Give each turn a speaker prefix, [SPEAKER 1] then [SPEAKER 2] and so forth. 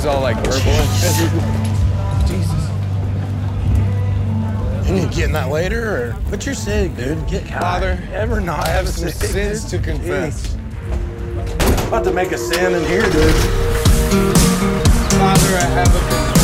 [SPEAKER 1] all like purple and shit.
[SPEAKER 2] Jesus.
[SPEAKER 3] You getting that later, or what's your sig, dude? Get high.
[SPEAKER 1] Father,
[SPEAKER 3] Ever not
[SPEAKER 1] I have some
[SPEAKER 3] sig,
[SPEAKER 1] sins
[SPEAKER 3] dude?
[SPEAKER 1] to confess.
[SPEAKER 3] Jeez. About to make a sin in here, dude.
[SPEAKER 1] Father, I have a